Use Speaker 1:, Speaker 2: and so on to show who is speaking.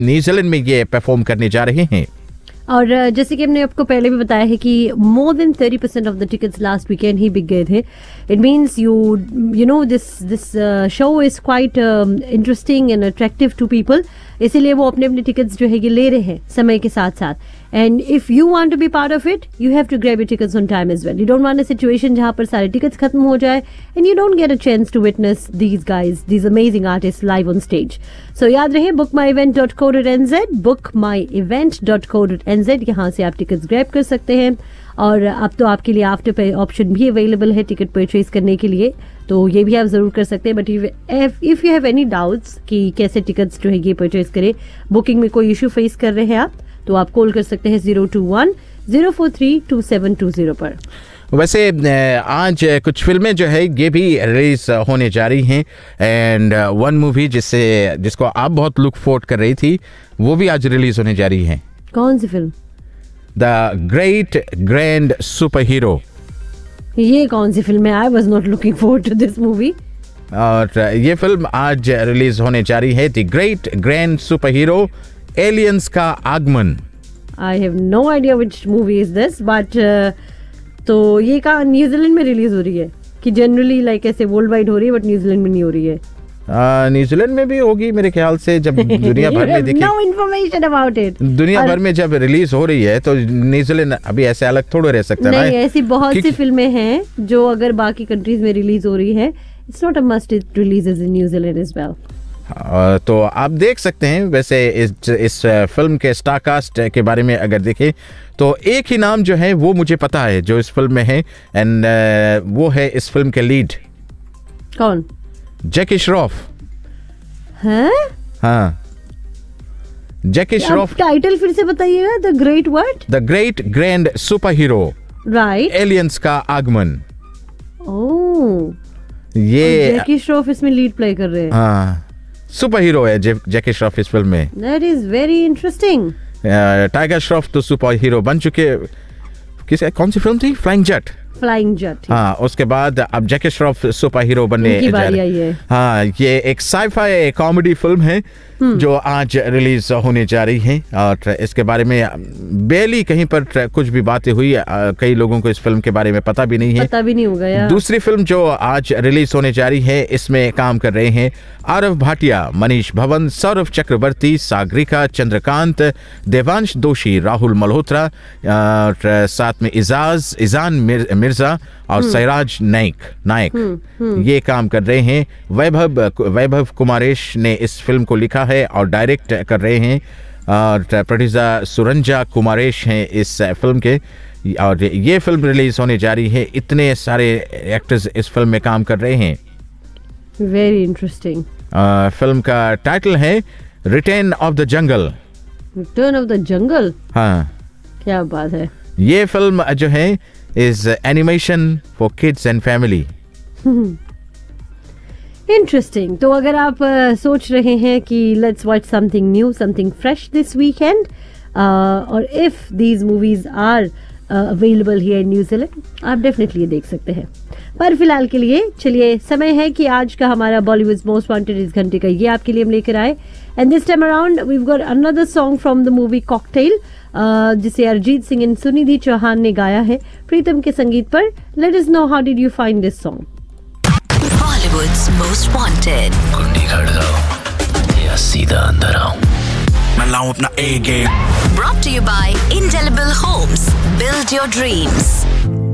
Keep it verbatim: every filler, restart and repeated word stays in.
Speaker 1: New Zealand में ये perform करने जा रहे हैं।
Speaker 2: और जैसे कि हमने आपको पहले भी बताया है कि more than thirty percent of the tickets last weekend ही बिक गए थे। It means you you know this this show is quite interesting and attractive to people, इसीलिए वो अपने अपने टिकट्स जो है ये ले रहे हैं समय के साथ साथ। And if you want to be part of it you have to grab your tickets on time as well. You don't want a situation जहां पर सारे टिकट्स खत्म हो जाए and you don't get a chance to witness these guys, these amazing artist live on stage. सो याद रहे book माई event dot co dot N Z, book माई event dot co dot N Z, यहाँ से आप tickets grab कर सकते हैं। और अब तो आपके लिए आफ्टर पे ऑप्शन भी अवेलेबल है टिकट परचेज करने के लिए, तो ये भी आप जरूर कर सकते हैं। But if you have any doubts कि कैसे टिकट्स जो है ये परचेज करें, बुकिंग में कोई इशू फेस कर रहे हैं आप, तो आप कॉल कर सकते हैं zero to one zero four three to seven to zero पर।
Speaker 1: वैसे आज कुछ फिल्में जो है ये भी रिलीज होने जा रही हैं, एंड वन मूवी जिससे जिसको आप बहुत लुक फॉरवर्ड कर रही थी वो भी आज रिलीज होने जा रही है।
Speaker 2: कौन सी film?
Speaker 1: The great grand super hero.
Speaker 2: ये कौन सी फिल्म है? I was not looking forward to this movie.
Speaker 1: और ये फिल्म आज रिलीज होने जा रही है, the great grand super hero aliens का आगमन।
Speaker 2: I have no idea which movie is this, but तो ये कहाँ न्यूजीलैंड में रिलीज हो रही है कि जनरली लाइक ऐसे वर्ल्ड वाइड हो रही है बट न्यूजीलैंड में नहीं हो रही है?
Speaker 1: न्यूजीलैंड में भी होगी मेरे ख्याल से, जब दुनिया भर में देखिए
Speaker 2: no information about it.
Speaker 1: दुनिया भर में जब रिलीज हो रही है तो न्यूजीलैंड अभी ऐसे अलग थोड़ा रह सकता है।
Speaker 2: नहीं, ऐसी बहुत सी फिल्में हैं जो अगर बाकी कंट्रीज में रिलीज हो रही है, it's not a must it releases in New Zealand as well.
Speaker 1: तो आप देख सकते हैं। वैसे इस इस फिल्म के स्टार कास्ट के बारे में अगर देखें तो एक ही नाम जो है वो मुझे पता है जो इस फिल्म में है, एंड वो है इस फिल्म के लीड।
Speaker 2: कौन?
Speaker 1: जैकी श्रॉफ।
Speaker 2: हैं?
Speaker 1: हाँ, जैकी श्रॉफ।
Speaker 2: टाइटल फिर से बताइएगा। The great what?
Speaker 1: The great grand super hero,
Speaker 2: right,
Speaker 1: aliens का आगमन।
Speaker 2: ओह,
Speaker 1: ये
Speaker 2: जैकी श्रॉफ इसमें लीड प्ले कर रहे हैं।
Speaker 1: हाँ, सुपर हीरो है जैकी श्रॉफ इस फिल्म में।
Speaker 2: That is very interesting.
Speaker 1: Tiger Shroff तो सुपर हीरो बन चुके। किस कौन सी फिल्म थी? फ्लाइंग जट।
Speaker 2: फ्लाइंग जट।
Speaker 1: हाँ, उसके बाद अब जैकी श्रॉफ सुपर हीरो बनने जा रही है। हाँ, ये एक साइफाई कॉमेडी फिल्म है जो आज रिलीज होने जा रही है, और इसके बारे में बेली कहीं पर कुछ भी बातें हुई। कई लोगों को इस फिल्म के बारे में पता भी नहीं है,
Speaker 2: पता भी नहीं होगा यार।
Speaker 1: दूसरी फिल्म जो आज रिलीज होने जा रही है, इसमें काम कर रहे हैं आरव भाटिया, मनीष भवन, सौरभ चक्रवर्ती, सागरिका, चंद्रकांत, देवांश दोषी, राहुल मल्होत्रा, साथ में इजाज इजान मिर्जा और सैराज नाइक नायक ये काम कर रहे हैं। वैभव वैभव कुमारेश ने इस फिल्म को लिखा है और डायरेक्ट कर रहे हैं, और प्रोड्यूसर सुरंजा कुमारेश हैं इस फिल्म के। और ये फिल्म रिलीज होने जा रही है। इतने सारे एक्टर्स इस फिल्म में काम कर रहे हैं।
Speaker 2: Very interesting.
Speaker 1: फिल्म का टाइटल है return of the jungle.
Speaker 2: Return of the jungle?
Speaker 1: हाँ, क्या
Speaker 2: बात है।
Speaker 1: ये फिल्म जो है is animation for kids and family.
Speaker 2: Interesting. तो अगर आप uh, सोच रहे हैं कि let's watch something new, something fresh this weekend, और if these movies are available here in New Zealand, आप डेफिनेटली देख सकते हैं। पर फिलहाल के लिए चलिए, समय है कि आज का हमारा बॉलीवुड मोस्ट वांटेड इस घंटे का ये आपके लिए हम लेकर आए। And this time around we have got another song from the movie cocktail, जिसे अरिजीत सिंह एंड सुनिधि चौहान ने गाया है प्रीतम के संगीत पर। Let us know how did you find this song.
Speaker 3: Bollywood's most wanted.
Speaker 4: कुंडी खड़काओ या सीधा अंदर आओ, मैं लाऊं अपना ए game.
Speaker 3: Brought to you by Indelible Homes. Build your dreams.